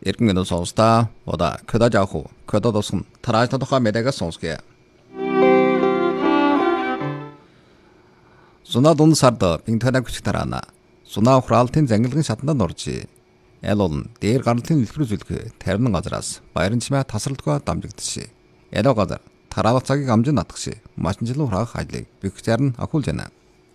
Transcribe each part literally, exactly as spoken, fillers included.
Эргэн сонсдаа ода көдөж авах көдөд усан тарааж тодорхой мэдээг сонсгоё. Зунаа дунд сард бинтэнэ хүч тараана. Зунаа ухраалтын зангилгын шатанд орж аль олон дээр гарлын илэрхийлэх тарин газраас баярын чимээ тасралтгүй дамжигдсан. Эло газар тараах цагийг амжин натгсан. Машинжил ухраах ажлыг бигчээр нь ахуулж байна.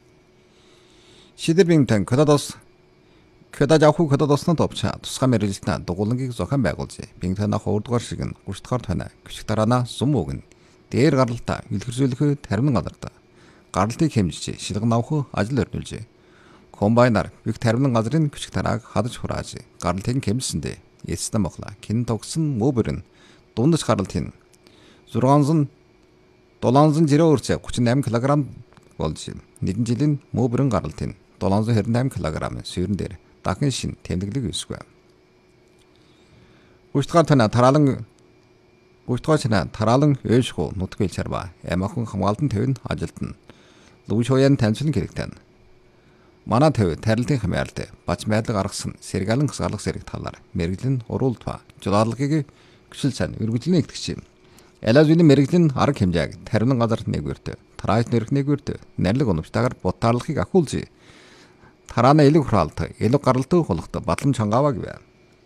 Шидэр бинтэн көдөдос көдөж авах көдөдоснод топчаа тусгай мэрэгжилтэн дугуулангийг зохион байгуулж бинтэнэ хоёрдугаар шиг нь гүртдгээр тоноо küçük тараана сум өгнө. Дээр гарлалтаа илэрхийлэх тарин газарт гарлтыг хэмжиж шилгэн авах ажил өрнүүлжээ. Комбайнаар их тарин газрын küçük тарааг хадаж хурааж гарлтыг хэмжсэндээ эцэстэн боглоо. Кин тогсон мөбөрн дундаж гарлтын зургаанзан долоонзан жирэ өрцөө гучин восемь килограмм болж нэгэн жилийн мөбөрн гарлтын долоонзан хэдэн восемь килограмм сүйрэн дээр дахин шин тэмдэглэг өсгөө. Гүртдгээр тоноо тараалан гүртдгээр тоноо тараалан өөшгөө нутгийн чарба ямахан хамгаалтан төвн ажилтна. Лүүшөөен танцлын хэрэгтэн. Манай төв тарилтын хамгаалалт бач байдлыг гаргасан сэргэлэн хасгаалах зэрэг талаар мэрэгжлийн уруултва жуулалгыг гүшил сайн өргөжлөний итгэж. Элазүний мэрэгжлийн арга хэмжээг тарин газар нэгвэртэ тарааж нэрх нэгвэртэ нэрлэг оновчтойгоор бутаарлахыг ахуулж тараана элэг хураалт элэг гаралтай хулахт батлам чангааваа гэв.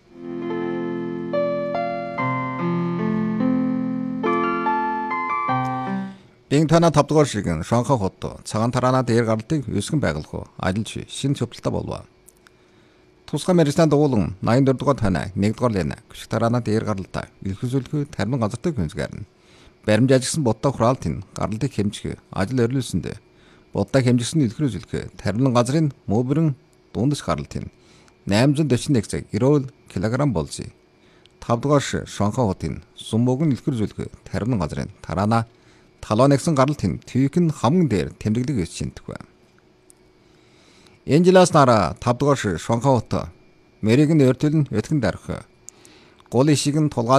Бинтэнэ тавдугаар шигэн Шанхай хот цагаан тараана дээр гарлтыг өсгөн байгуулах ажилч шин цөвтөлтөй болов. Тусгай мэрэгжлийн дуулан восемь дөрөвдүгээр тоноо нэгдүгээр лэн küçük тараана дээр гарлалтаа илэрхийлэх тарин газартай хүнсгэрнэ. Баримж ажигсан будтай хураалтын гарлтыг хэмжих ажил өрнүүлсэндээ будтай хэмжигсэн илэрхийлэх тарин газрын мөбөрн дундаж гарлтын восемь дөрвөн нэг цаг ноль килограмм болж тавдугаар Шанхай хотын сумбогн илэрхийлэх тарин газрын тараана талаа нэгсэн гарлтын төвийн хамгийн дээр тэмдэглэг өсчинтгвэ. Энэ жилээс нараа тавдугаар Шанхай хот мэрийг нь өртөлн өтгөн дарах гол ишиг нь тулгаал